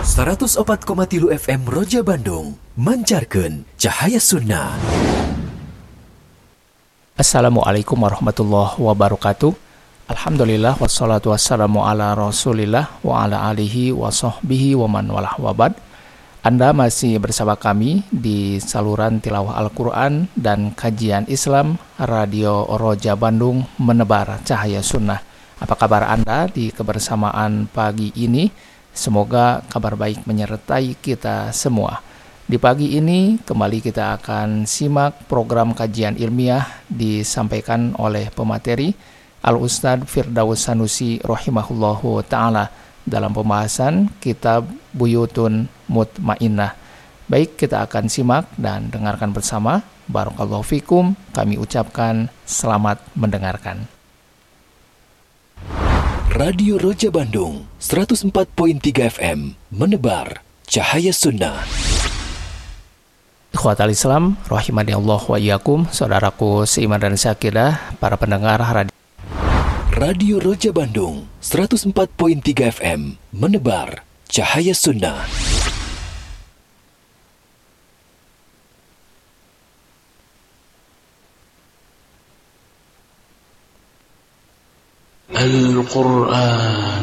104,3 FM Roja Bandung mancarkeun cahaya sunnah. Assalamualaikum warahmatullahi wabarakatuh. Alhamdulillah wassalatu wassalamu ala rasulillah wa ala alihi wa sahbihi wa man walah wabad. Anda masih bersama kami di saluran tilawah Al-Quran dan kajian Islam Radio Roja Bandung menebar cahaya sunnah. Apa kabar Anda di kebersamaan pagi ini? Semoga kabar baik menyertai kita semua. Di pagi ini kembali kita akan simak program kajian ilmiah disampaikan oleh pemateri Al-Ustadz Firdaus Sanusi rahimahullahu ta'ala dalam pembahasan kitab Buyutun Mutmainnah. Baik, kita akan simak dan dengarkan bersama. Barakallahu fikum, kami ucapkan selamat mendengarkan. Radio Roja Bandung 104.3 FM menebar cahaya sunnah. Ikhwatal Islam, rahimani Allah wa iyyakum, saudaraku seiman dan syakidah, para pendengar Radio Roja Bandung 104.3 FM menebar cahaya sunnah. Al-Quran